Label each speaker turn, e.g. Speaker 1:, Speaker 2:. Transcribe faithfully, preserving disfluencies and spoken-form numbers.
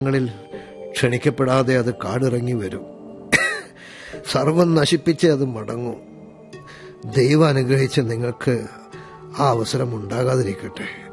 Speaker 1: ങ്ങളിൽ ക്ഷണിക്കപ്പെടാതെ അത് കാടിറങ്ങി വരും. സർവം നശിപ്പിച്ച് അത് മടങ്ങും. ദൈവം അനുഗ്രഹിച്ച് നിങ്ങൾക്ക് ആ അവസരം ഉണ്ടാകാതിരിക്കട്ടെ.